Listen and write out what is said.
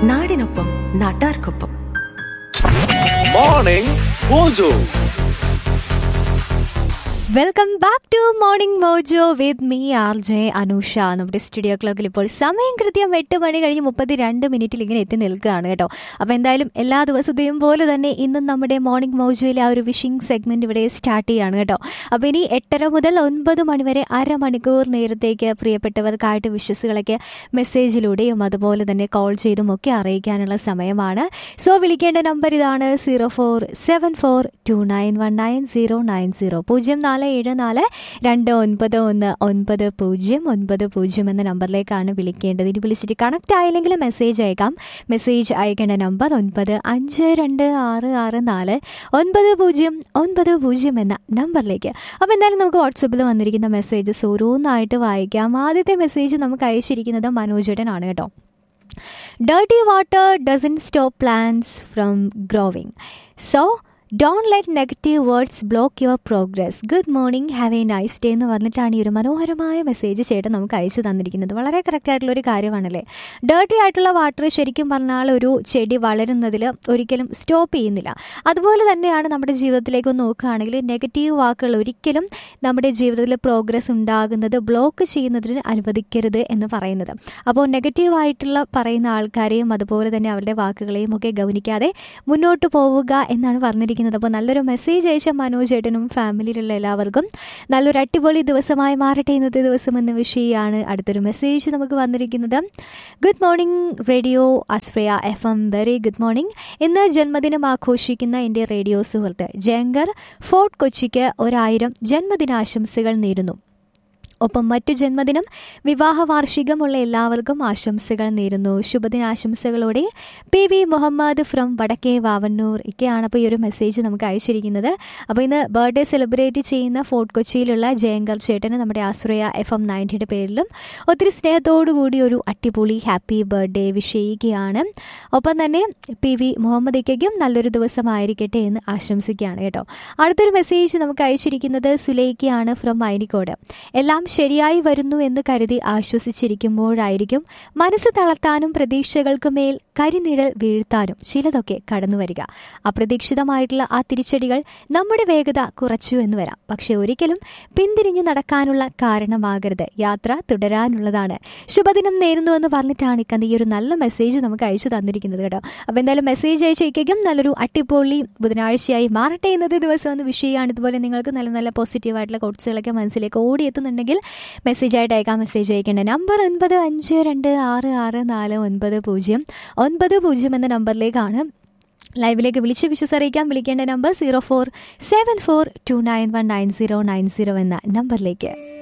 നാടിനൊപ്പം നാട്ടാർക്കൊപ്പം. Morning mojo. Welcome back to morning mojo with me R J Anusha. നമ്മുടെ studio ക്ലോക്കിൽ ഇപ്പോൾ സമയം കൃത്യം 8 മണി കഴിഞ്ഞ് 32 ഇങ്ങനെ എത്തി നിൽക്കുകയാണ് കേട്ടോ. അപ്പോൾ എന്തായാലും എല്ലാ ദിവസത്തെയും പോലെ തന്നെ ഇന്നും നമ്മുടെ മോർണിംഗ് മോജോയിലെ ആ ഒരു വിഷിംഗ് സെഗ്മെൻറ്റ് ഇവിടെ സ്റ്റാർട്ട് ചെയ്യുകയാണ് കേട്ടോ. അപ്പോൾ ഇനി 8:30 മുതൽ 9 മണി വരെ അരമണിക്കൂർ നേരത്തേക്ക് പ്രിയപ്പെട്ടവർക്കായിട്ട് വിഷസുകളൊക്കെ മെസ്സേജിലൂടെയും അതുപോലെ തന്നെ കോൾ ചെയ്തും ഒക്കെ അറിയിക്കാനുള്ള സമയമാണ്. സോ വിളിക്കേണ്ട നമ്പർ ഇതാണ് 0474291990 0474291990 എന്ന നമ്പറിലേക്കാണ് വിളിക്കേണ്ടത്. ഇനി വിളിച്ചിട്ട് കണക്ട് ആയില്ലെങ്കിൽ മെസ്സേജ് അയക്കാം. മെസ്സേജ് അയക്കേണ്ട നമ്പർ 9526649090 എന്ന നമ്പറിലേക്ക്. അപ്പോൾ എന്തായാലും നമുക്ക് വാട്സപ്പിൽ വന്നിരിക്കുന്ന മെസ്സേജസ് ഓരോന്നായിട്ട് വായിക്കാം. ആദ്യത്തെ മെസ്സേജ് നമുക്ക് അയച്ചിരിക്കുന്നത് മനോജേട്ടനാണ് കേട്ടോ. Dirty water doesn't stop plants from growing. So don't let negative words block your progress. Good morning, have a nice day എന്ന് പറഞ്ഞിട്ടാണ് ഈ ഒരു മനോഹരമായ മെസ്സേജ് ചേട്ടൻ നമുക്ക് അയച്ചു തന്നിരിക്കുന്നത്. വളരെ കറക്റ്റായിട്ടുള്ളൊരു കാര്യമാണല്ലേ. ഡേർട്ടി ആയിട്ടുള്ള വാട്ടർ ശരിക്കും പറഞ്ഞാൽ ഒരു ചെടി വളരുന്നതിൽ ഒരിക്കലും സ്റ്റോപ്പ് ചെയ്യുന്നില്ല. അതുപോലെ തന്നെയാണ് നമ്മുടെ ജീവിതത്തിലേക്ക് നോക്കുകയാണെങ്കിൽ നെഗറ്റീവ് വാക്കുകൾ ഒരിക്കലും നമ്മുടെ ജീവിതത്തിൽ പ്രോഗ്രസ് ഉണ്ടാകുന്നത് ബ്ലോക്ക് ചെയ്യുന്നതിന് അനുവദിക്കരുത് എന്ന് പറയുന്നത്. അപ്പോൾ നെഗറ്റീവായിട്ടുള്ള പറയുന്ന ആൾക്കാരെയും അതുപോലെ തന്നെ അവരുടെ വാക്കുകളെയും ഒക്കെ ഗൗനിക്കാതെ മുന്നോട്ട് പോവുക എന്നാണ് പറഞ്ഞിരിക്കുന്നത്. അപ്പോൾ നല്ലൊരു മെസ്സേജ് അയച്ച മനോജ് ചേട്ടനും ഫാമിലിയിലുള്ള എല്ലാവർക്കും നല്ലൊരു അടിപൊളി ദിവസമായി മാറട്ടെ ഇന്നത്തെ ദിവസം എന്ന് വിഷയമാണ്. അടുത്തൊരു മെസ്സേജ് നമുക്ക് വന്നിരിക്കുന്നത്. ഗുഡ് മോർണിംഗ് റേഡിയോ ആശ്രയ FM. Very good morning. ഇന്ന് ജന്മദിനം ആഘോഷിക്കുന്ന എൻ്റെ റേഡിയോ സുഹൃത്ത് ജയങ്കർ ഫോർട്ട് കൊച്ചിക്ക് 1000 ജന്മദിനാശംസകൾ നേരുന്നു. ഒപ്പം മറ്റു ജന്മദിനം വിവാഹ വാർഷികമുള്ള എല്ലാവർക്കും ആശംസകൾ നേരുന്നു. ശുഭദിനാശംസകളോടെ PV മുഹമ്മദ് ഫ്രം വടക്കേ വാവന്നൂർ ഒക്കെയാണ് അപ്പോൾ ഈ ഒരു മെസ്സേജ് നമുക്ക് അയച്ചിരിക്കുന്നത്. അപ്പോൾ ഇന്ന് ബർത്ത്ഡേ സെലിബ്രേറ്റ് ചെയ്യുന്ന ഫോർട്ട് കൊച്ചിയിലുള്ള ജയങ്കർ ചേട്ടന് നമ്മുടെ ആശ്രയ FM 90യുടെ പേരിലും ഒത്തിരി സ്നേഹത്തോടു കൂടി ഒരു അടിപൊളി ഹാപ്പി ബർത്ത്ഡേ വിഷ് ചെയ്യുകയാണ്. ഒപ്പം തന്നെ PV മുഹമ്മദ് ഇക്കയ്ക്കും നല്ലൊരു ദിവസമായിരിക്കട്ടെ എന്ന് ആശംസിക്കുകയാണ് കേട്ടോ. അടുത്തൊരു മെസ്സേജ് നമുക്ക് അയച്ചിരിക്കുന്നത് സുലൈക്കയാണ് ഫ്രം മൈനിക്കോട്. എല്ലാം ശരിയായി വരുന്നു എന്ന് കരുതി ആശ്വസിച്ചിരിക്കുമ്പോഴായിരിക്കും മനസ്സ് തളർത്താനും പ്രതീക്ഷകൾക്ക് മേൽ കരിനിഴൽ വീഴ്ത്താനും ചിലതൊക്കെ കടന്നു വരിക. അപ്രതീക്ഷിതമായിട്ടുള്ള ആ തിരിച്ചടികൾ നമ്മുടെ വേഗത കുറച്ചു എന്ന് വരാം. പക്ഷെ ഒരിക്കലും പിന്തിരിഞ്ഞു നടക്കാനുള്ള കാരണമാകരുത്. യാത്ര തുടരാനുള്ളതാണ്. ശുഭദിനം നേരുന്നു എന്ന് പറഞ്ഞിട്ടാണ് ഇക്കന്ന് ഈ ഒരു നല്ല മെസ്സേജ് നമുക്ക് അയച്ചു തന്നിരിക്കുന്നത് കേട്ടോ. അപ്പോൾ എന്തായാലും മെസ്സേജ് അയച്ചേക്കും നല്ലൊരു അടിപൊളി ബുധനാഴ്ചയായി മാറട്ടെ ഇന്നത്തെ ദിവസം എന്ന് വിഷയമാണ്. ഇതുപോലെ നിങ്ങൾക്ക് നല്ല നല്ല പോസിറ്റീവായിട്ടുള്ള കോട്സുകളൊക്കെ മനസ്സിലേക്ക് ഓടിയെത്തുന്നുണ്ടെങ്കിൽ മെസ്സേജ് ആയിട്ട് അയക്കാം. മെസ്സേജ് അയക്കേണ്ട നമ്പർ 9526649090 എന്ന നമ്പറിലേക്കാണ്. ലൈവിലേക്ക് വിളിച്ച് വിശ്വസറിയിക്കാൻ വിളിക്കേണ്ട നമ്പർ 047429199090 എന്ന നമ്പറിലേക്ക്.